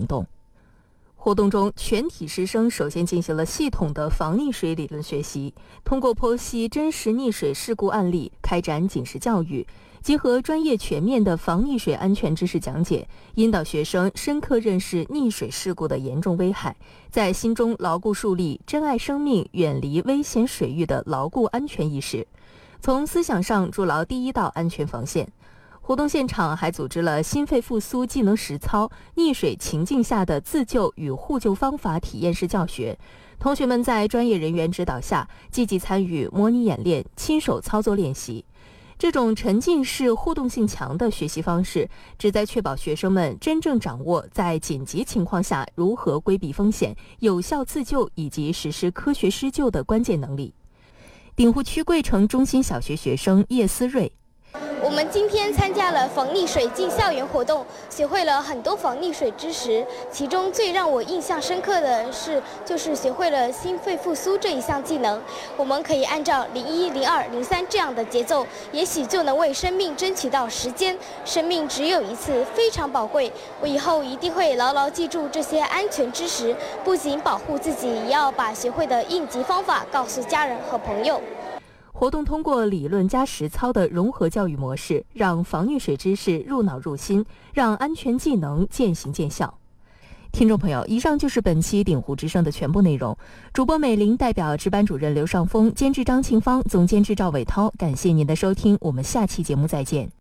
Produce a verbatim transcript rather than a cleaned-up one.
行动。活动中，全体师生首先进行了系统的防溺水理论学习，通过剖析真实溺水事故案例，开展警示教育，结合专业全面的防溺水安全知识讲解，引导学生深刻认识溺水事故的严重危害，在心中牢固树立珍爱生命、远离危险水域的牢固安全意识，从思想上筑牢第一道安全防线。活动现场还组织了心肺复苏技能实操、溺水情境下的自救与互救方法体验式教学。同学们在专业人员指导下，积极参与模拟演练、亲手操作练习。这种沉浸式、互动性强的学习方式，旨在确保学生们真正掌握在紧急情况下如何规避风险、有效自救以及实施科学施救的关键能力。鼎湖区桂城中心小学学生叶思瑞。 我们今天参加了防溺水进校园活动，学会了很多防溺水知识。其中最让我印象深刻的是，就是学会了心肺复苏这一项技能。我们可以按照零一、零二、零三这样的节奏，也许就能为生命争取到时间。生命只有一次，非常宝贵。我以后一定会牢牢记住这些安全知识，不仅保护自己，也要把学会的应急方法告诉家人和朋友。 活动通过理论加实操的融合教育模式，让防溺水知识入脑入心，让安全技能渐行渐效。听众朋友，以上就是本期鼎湖之声的全部内容。主播美玲代表值班主任刘尚峰，监制张庆芳，总监制赵伟涛，感谢您的收听，我们下期节目再见。